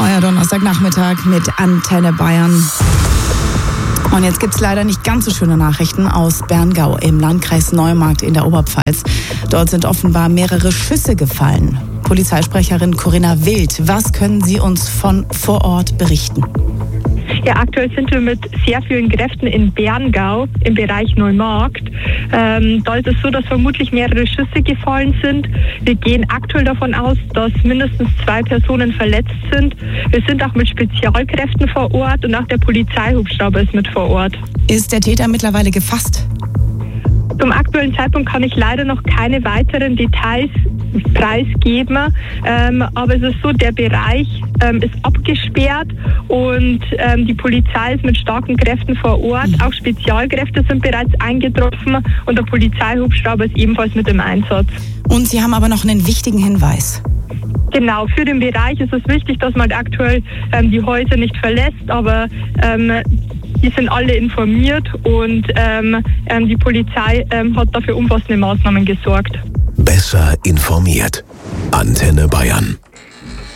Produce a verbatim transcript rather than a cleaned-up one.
Euer Donnerstagnachmittag mit Antenne Bayern. Und jetzt gibt es leider nicht ganz so schöne Nachrichten aus Berngau im Landkreis Neumarkt in der Oberpfalz. Dort sind offenbar mehrere Schüsse gefallen. Polizeisprecherin Corinna Wild, was können Sie uns von vor Ort berichten? Ja, aktuell sind wir mit sehr vielen Kräften in Berngau im Bereich Neumarkt. Ähm, da ist es so, dass vermutlich mehrere Schüsse gefallen sind. Wir gehen aktuell davon aus, dass mindestens zwei Personen verletzt sind. Wir sind auch mit Spezialkräften vor Ort und auch der Polizeihubschrauber ist mit vor Ort. Ist der Täter mittlerweile gefasst? Zum aktuellen Zeitpunkt kann ich leider noch keine weiteren Details preisgeben, ähm, aber es ist so, der Bereich ähm, ist abgesperrt und ähm, die Polizei ist mit starken Kräften vor Ort. Mhm. Auch Spezialkräfte sind bereits eingetroffen und der Polizeihubschrauber ist ebenfalls mit im Einsatz. Und Sie haben aber noch einen wichtigen Hinweis. Genau, für den Bereich ist es wichtig, dass man aktuell ähm, die Häuser nicht verlässt, aber ähm, die sind alle informiert und ähm, ähm, die Polizei ähm, hat dafür umfassende Maßnahmen gesorgt. Besser informiert. Antenne Bayern.